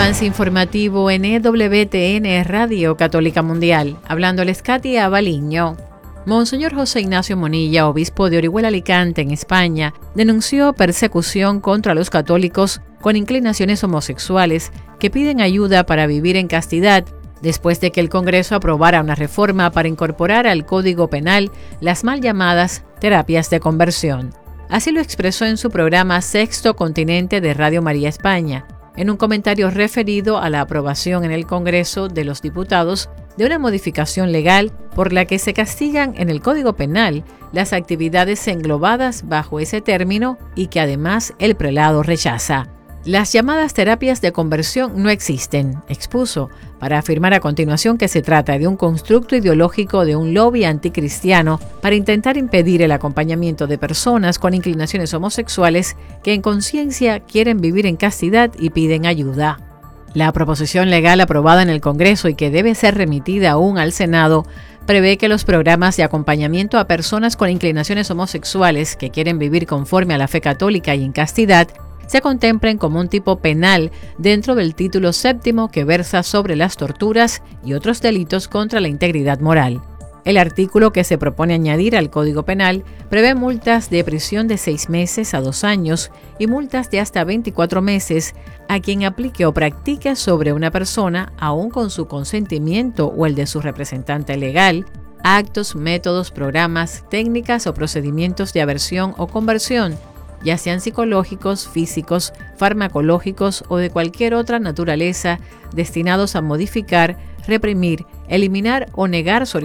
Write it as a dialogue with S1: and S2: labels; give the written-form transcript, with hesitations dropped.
S1: avance informativo en EWTN Radio Católica Mundial. Hablándoles Katia Abaliño. Monseñor José Ignacio Monilla, obispo de Orihuela Alicante, en España, denunció persecución contra los católicos con inclinaciones homosexuales que piden ayuda para vivir en castidad después de que el Congreso aprobara una reforma para incorporar al Código Penal las mal llamadas terapias de conversión. Así lo expresó en su programa Sexto Continente de Radio María España, en un comentario referido a la aprobación en el Congreso de los Diputados de una modificación legal por la que se castigan en el Código Penal las actividades englobadas bajo ese término y que además el prelado rechaza. Las llamadas terapias de conversión no existen, expuso, para afirmar a continuación que se trata de un constructo ideológico de un lobby anticristiano para intentar impedir el acompañamiento de personas con inclinaciones homosexuales que en conciencia quieren vivir en castidad y piden ayuda. La proposición legal aprobada en el Congreso y que debe ser remitida aún al Senado prevé que los programas de acompañamiento a personas con inclinaciones homosexuales que quieren vivir conforme a la fe católica y en castidad se contemplen como un tipo penal dentro del título séptimo que versa sobre las torturas y otros delitos contra la integridad moral. El artículo que se propone añadir al Código Penal prevé multas de prisión de 6 meses a 2 años y multas de hasta 24 meses a quien aplique o practique sobre una persona, aun con su consentimiento o el de su representante legal, actos, métodos, programas, técnicas o procedimientos de aversión o conversión, ya sean psicológicos, físicos, farmacológicos o de cualquier otra naturaleza, destinados a modificar, reprimir, eliminar o negar su